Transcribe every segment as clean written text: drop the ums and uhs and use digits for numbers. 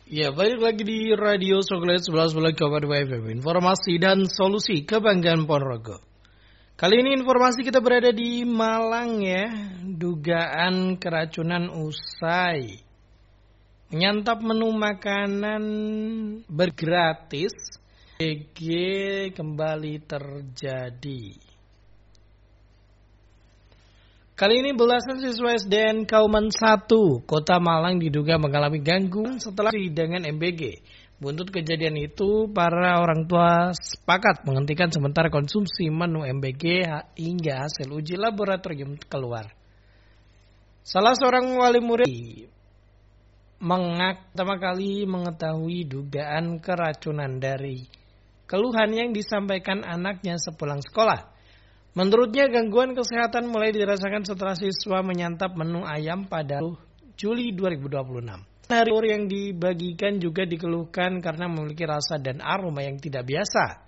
Ya, balik lagi di Radio Soklet 11 FM. Informasi dan solusi kebanggaan Ponorogo. Kali ini informasi kita berada di Malang ya. Dugaan keracunan usai menyantap menu makanan bergratis BG kembali terjadi. Kali ini belasan siswa SDN Kauman 1, Kota Malang diduga mengalami gangguan setelah dengan MBG. Buntut kejadian itu, para orang tua sepakat menghentikan sementara konsumsi menu MBG hingga hasil uji laboratorium keluar. Salah seorang wali murid pertama kali mengetahui dugaan keracunan dari keluhan yang disampaikan anaknya sepulang sekolah. Menurutnya gangguan kesehatan mulai dirasakan setelah siswa menyantap menu ayam pada Juli 2026. Hari yang dibagikan juga dikeluhkan karena memiliki rasa dan aroma yang tidak biasa.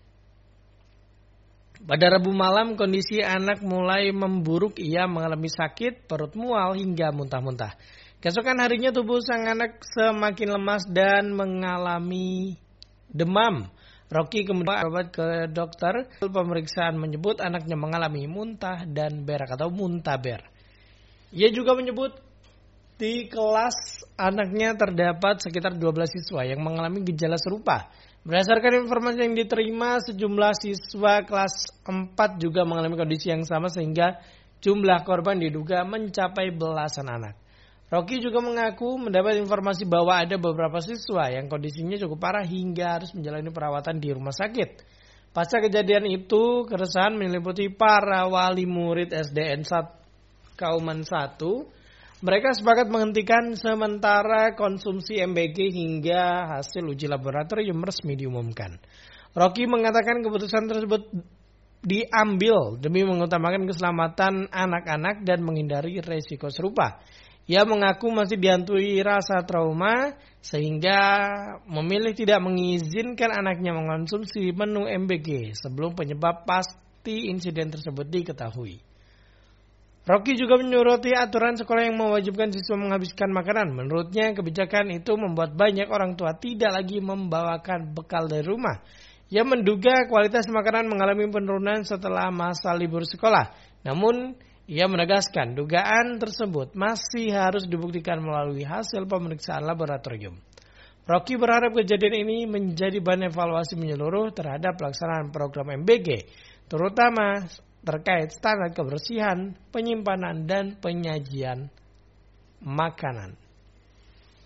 Pada Rabu malam kondisi anak mulai memburuk, ia mengalami sakit, perut mual hingga muntah-muntah. Keesokan harinya tubuh sang anak semakin lemas dan mengalami demam. Rocky kemudian berobat ke dokter. Pemeriksaan menyebut anaknya mengalami muntah dan berak atau muntaber. Ia juga menyebut di kelas anaknya terdapat sekitar 12 siswa yang mengalami gejala serupa. Berdasarkan informasi yang diterima, sejumlah siswa kelas 4 juga mengalami kondisi yang sama sehingga jumlah korban diduga mencapai belasan anak. Rocky juga mengaku mendapat informasi bahwa ada beberapa siswa yang kondisinya cukup parah hingga harus menjalani perawatan di rumah sakit. Pasca kejadian itu, keresahan meliputi para wali murid SDN Kauman 1. Mereka sepakat menghentikan sementara konsumsi MBG hingga hasil uji laboratorium resmi diumumkan. Rocky mengatakan keputusan tersebut diambil demi mengutamakan keselamatan anak-anak dan menghindari resiko serupa. Ia mengaku masih dihantui rasa trauma sehingga memilih tidak mengizinkan anaknya mengonsumsi menu MBG sebelum penyebab pasti insiden tersebut diketahui. Rocky juga menyoroti aturan sekolah yang mewajibkan siswa menghabiskan makanan. Menurutnya kebijakan itu membuat banyak orang tua tidak lagi membawakan bekal dari rumah. Ia menduga kualitas makanan mengalami penurunan setelah masa libur sekolah. Namun ia menegaskan dugaan tersebut masih harus dibuktikan melalui hasil pemeriksaan laboratorium. Rocky berharap kejadian ini menjadi bahan evaluasi menyeluruh terhadap pelaksanaan program MBG, terutama terkait standar kebersihan, penyimpanan, dan penyajian makanan.